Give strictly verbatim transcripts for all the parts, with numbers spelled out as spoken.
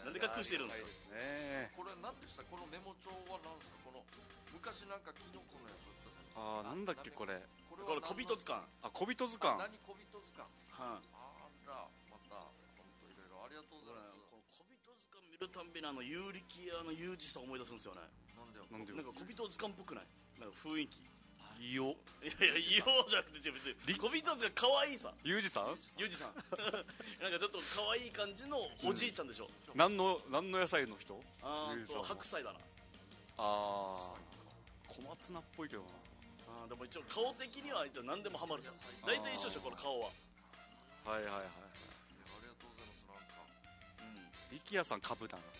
なんで隠してるんですか。 ね、 これ何でした？このメモ帳は何ですか？この昔なんかキノコのやつあったじゃないですか。 あーなんだっけこれ。 これこれ小人図鑑。 あ、小人図鑑。 何小人図鑑。 はい、 あらまた本当いろいろありがとうございます。 この小人図鑑見るたんびにあの有力屋のユージさん思い出すんですよね。 なんでよ。 なんでよ。 なんか小人図鑑っぽくない？なんか雰囲気。 いいよ。 いやいや、いようじゃなくて別に小人図鑑可愛いさ。 ユージさん？ ユージさんなんかちょっと可愛い感じのおじいちゃんでしょ。 何の何の野菜の人？ あーとユージさんは白菜だな。 あー小松菜っぽいけどな。 あーでも一応顔的には一応何でもハマるじゃん。大体一緒でしょこの顔は。 はいはいはい。 ありがとうございます。なんかうん、 力也さん株だな。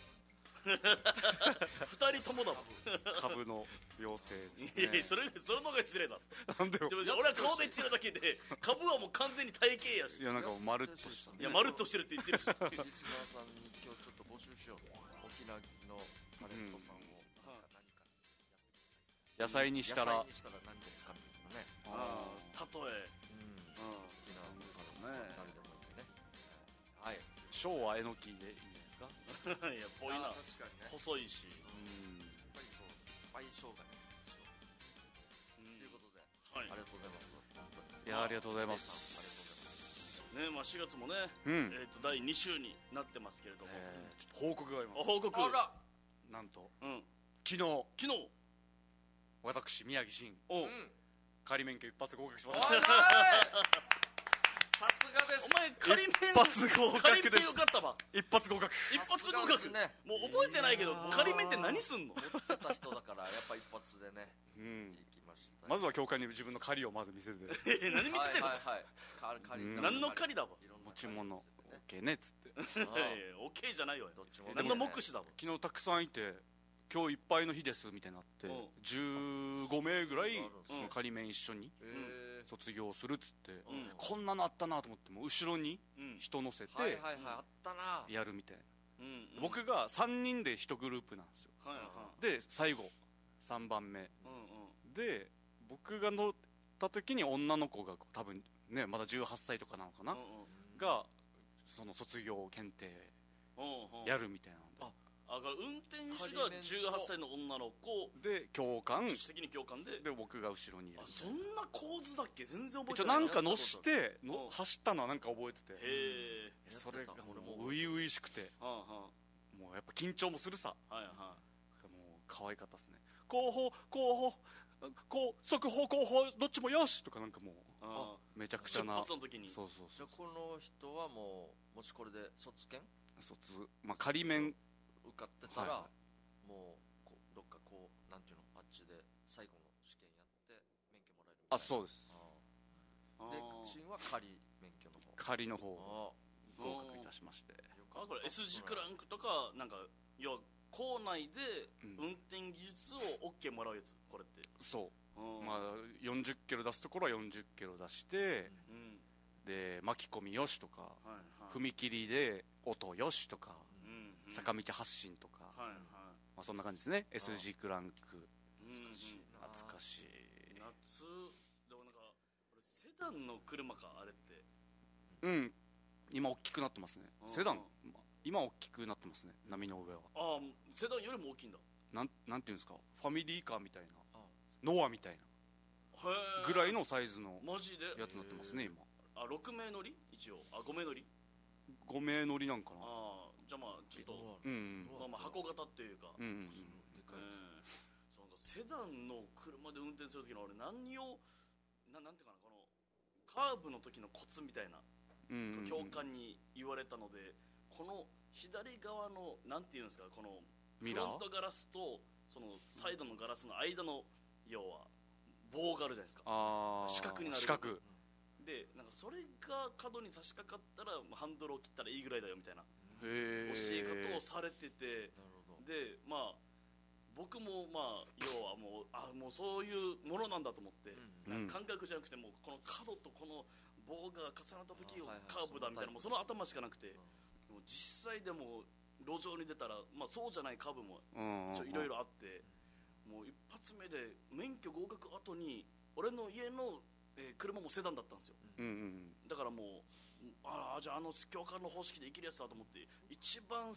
二人ともだもん。 株の妖精ですいやいや、 ね。 それそれの方が失礼だ。 なんでよ。 でも俺は顔で言ってるだけで株はもう完全に体型やし。 いやなんかもうまるっとした。 いやまるっとしてるって言ってるし。 リスナーさんに今日ちょっと募集しよう。沖縄のタレントさんを何かやってください。 野菜にしたら。 野菜にしたら何ですかっていうのね。 ああ、例え。 うん。 うん。 沖縄のタレントさん誰でもいいんでね。はい。 昭和えのきでいいんじゃないですか。 いやぽいな。 あー確かにね。 細いし。 うん。 やっぱりそう倍生姜ね。ということで、 はい。 ありがとうございます。本当に。 いやありがとうございまありがとうございす。 ね、まあしがつもね、 うん。 えっとだいに週になってますけれども、 えーちょっと報告があります。 報告。 あら。 なんとうん。 昨日昨日。 私宮城真おう。 うん。 仮免許一発合格しまおした。 らーい。さすがですお。前仮免一発合格仮免ですよかったわ。 一発合格。 一発合さすが格ですね。 もう覚えてないけど仮免って何すんの？ 持ってた人だからやっぱ一発でねうん。 行きました。 まずは教官に自分の狩りをまず見せてえ何見せてんの？ はいはいはい。か狩りうん何の狩りだわ。 いろんな持ち物狩り OK ねっつっていやいやオッケーじゃないわよ。 どっちもね何の目視だわ。 昨日たくさんいて今日いっぱいの日ですみたいになってうんじゅうごめいぐらいうんその仮免一緒にえー卒業するっつってうんこんなのあったなと思ってもう後ろにうん人乗せてはいはいはいあったな。 やるみたいなうんうん。 僕がさんにんでいちグループなんですよはいはで最後さんばんめい。うんうん。 で僕が乗った時に女の子が多分ねまだじゅうはっさいとかなのかなうんうんがその卒業検定うんうん。 やるみたいなんああ、だから運転手がじゅうはっさいの女の子、 でで教官自主的に教官で。 で僕が後ろにいるあ、そんな構図だっけ？全然覚え一応てない。 なんか乗してうんの走ったのはなんか覚えててへえ。 それが俺ももう初々しくてはあはもうやっぱ緊張もするさあ。はいはもう可愛かったっすね後方後方こう速報後方どっちもよしとかなんかもうい。あめちゃくち出ゃな発の時に。 そうそうそうじゃあこの人はもうもしこれで卒検卒まあ仮免受かってたら、 はもうこうどっかこうなんていうのあっちで最後の試験やって免許もらえるみたいな。 あそうですあーでシンは仮免許の方。 仮の方あ合格いたしましてーよかったあ、これ エスジ クランクとかなんか要は校内でうん運転技術を OK もらうやつこれって。 そううんまあよんじゅっキロ出すところはよんじゅっキロ出してうん。 で巻き込みよしとかはいはい。 踏切で音よしとかうんうん。 坂道発進とかはいはい。 まあそんな感じですね エスジ クランクうんうん。 懐かしいな。 懐かしい夏でもなんか俺セダンの車かあれって。 うん今大きくなってますねうんセダン今大きくなってますね波の上はああ、セダンよりも大きいんだ。 なんなんていうんですかファミリーカーみたいなあノアみたいなへえ。 ぐらいのサイズのマジで。 やつになってますね今あ、ろく名乗り一応。あ、ご名乗り。 ご名乗りなんかなああ、じゃあまあちょっとうんまあまあ箱型っていうか。 うんうんうんでかいやつ。 そうなんかセダンの車で運転する時の俺何をななんていうかなこのカーブの時のコツみたいなうんうんうん教官に言われたので、この左側のなんていうんですかこのミラーフロントガラスとそのサイドのガラスの間の要は棒があるじゃないですか。 あー四角になる四角でなんかそれが角に差し掛かったらハンドルを切ったらいいぐらいだよみたいなへ教え方えをされてて、 なるほど。 でまあ僕もまあ要はもうあもうそういうものなんだと思って、 うんうんなんか感覚じゃなくてもうこの角とこの棒が重なった時をあはいはいカーブだみたいなもうその頭しかなくて、もう実際でも路上に出たら、まあ、そうじゃないカーブもいろいろあって、もう一発目で免許合格後に俺の家の、えー車もセダンだったんですよ。 うんうんだからもうああじゃああの教官の方式でいけるやつだと思って一番